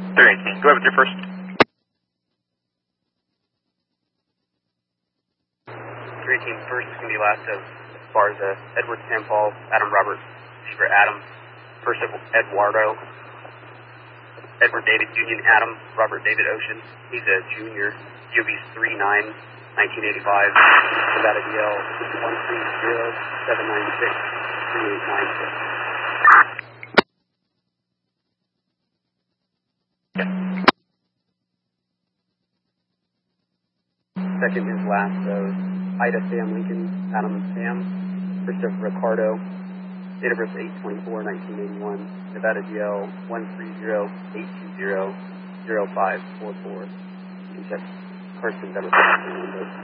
318. Go ahead with your first. 318 first is going to be last of Barza, Edward Sam Paul, Adam Robert, Zebra Adam, first of Eduardo, Edward David Union Adam, Robert David Ocean, he's a junior, UB's 39, 1985, Nevada DL 130-796-3896. Second is last of Ida Sam Lincoln, Adam Sam, first of Ricardo, date of birth 8/24/1981, Nevada DL 130-820-0544. You can check Carson's ever